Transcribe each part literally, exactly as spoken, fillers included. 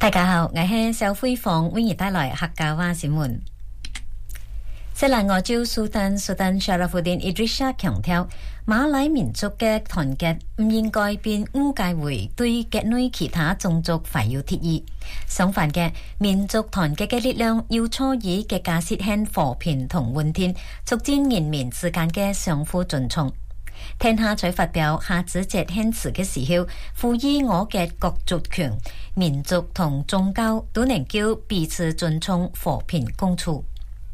大家好，我係小輝鳳，為你帶來客家話新聞。西蘭外交蘇丹蘇丹沙拉夫丁伊迪沙強調，馬來民族嘅團結唔應該變誤解為對擊內其他種族懷有敵意。相反嘅，民族團結嘅力量要初以嘅價實現和平同穩定，促進人民之間嘅相互尊重。天下在發表夏子節獻詞嘅時候，呼籲我嘅各族群、民族同宗教都能夠彼此尊重、和平共處。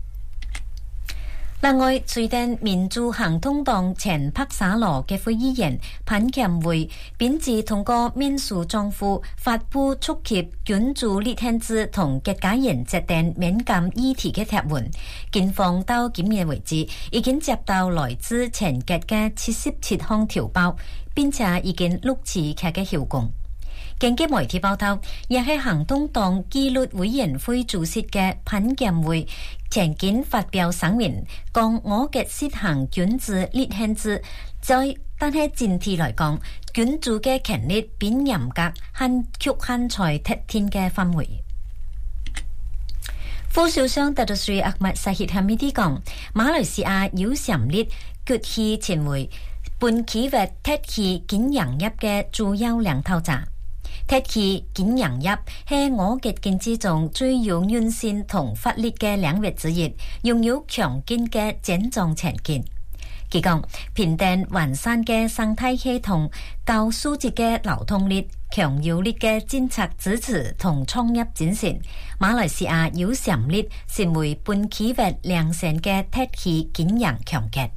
另外，隨定民主行動黨前帕沙羅嘅會議員潘儉惠編自通過民主政府發布觸及君主立憲制同國家人制定敏感議題嘅貼文，警方到今日為止已經接到來自全國嘅七十七項條報，並且已經錄取佢嘅效果。根據媒體報道，也係行動黨紀律委員會主席嘅潘儉惠曾經發表聲明，講我嘅實行君主立憲制，在但係整體來講，君主嘅權力變嚴格，限局限在特定嘅範圍。副首相達魯瑞阿麥沙希哈米迪講，馬來西亞有潛力崛起成為本企業特區經營業嘅主要領頭者。特區經營業係我嘅經濟中最有韌性同發力嘅領域之一，擁有強勁嘅增長前景。佢講，平定完善嘅生態系統、高素質嘅勞動力、強有力嘅政策支持同創業精神，馬來西亞有潛力成為本企業良性嘅特區經營強國。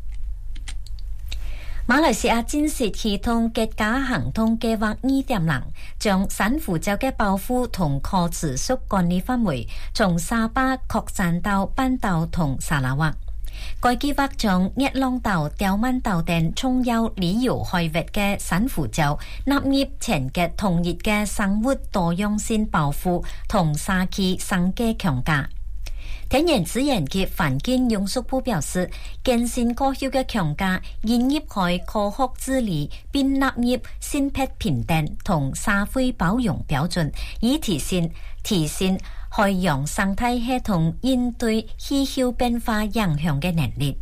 馬來西亞建設系統國家行動計劃二點零，將省府州嘅保護同可持續管理範圍從沙巴擴展到檳島同沙拉越。該計劃將日浪島、刁曼島等重要旅遊海域嘅省府州納入全國統一嘅生物多樣性保護同社區生計強化。天然資源及環境用屬部表示，更新高效嘅強化引入開科學治理，並納入性別平等同社會包容標準，以提升提升海洋生態系統應對氣候變化影響嘅能力。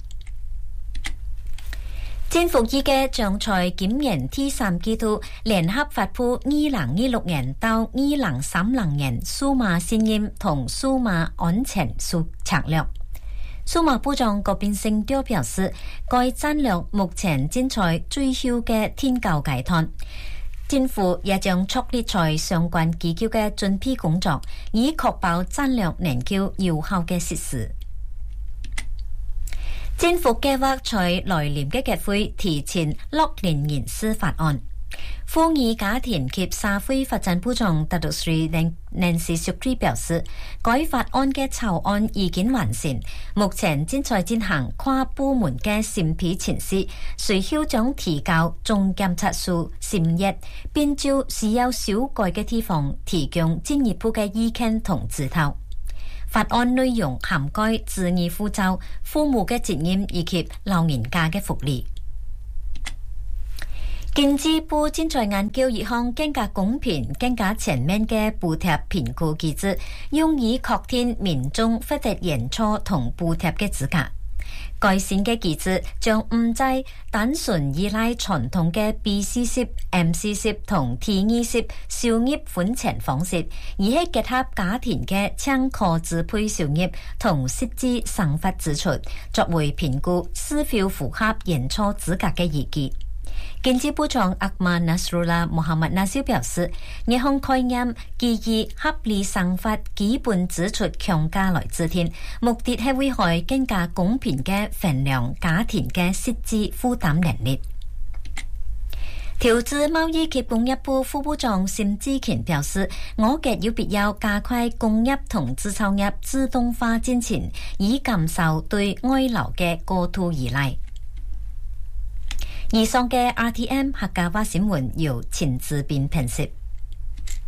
政府依嘅將在今年第三季度聯合發布二零二六年到二零三零年數碼信任同數碼安全策略。數碼部長郭炳勝都表示，該戰略目前正在最後嘅天教階段，政府也將着力在相關機構嘅準備工作，以確保戰略能夠有效嘅實施。政府計劃在來年嘅國會提前落實人事法案。婦女家庭及社會發展部長達魯瑞南斯舒克表示，該法案嘅草案已經完成，目前正在進行跨部門嘅審批程序，隨後將提交總檢察署審議，並就需要修改嘅地方提供進一步嘅意見同指導。法案內容涵蓋子女撫照、父母嘅責任以及老人家嘅福利。經濟部正在研究一項更加公平、更加全面嘅補貼評估機制，用以確定民眾獲得援助同補貼嘅資格。該新嘅機制將唔再單純依賴傳統嘅 B C 息、M C 息同 T 二息收入分成方式，而係結合家庭嘅淨可支配收入同實際生活支出，作為評估是否符合援助資格嘅依據。經濟部長阿曼納斯魯拉穆罕默納少表示，呢項概念基於合理生活基本支出強化來制定，目的係危害更加公平嘅衡量家庭嘅實際負擔能力。投資貿易及工業部副部長沈志乾表示，我國有必要加快工業同製造業自動化進程，以減少對外勞嘅過度依賴。以上嘅 R T M 客家話新聞由陳志斌編輯。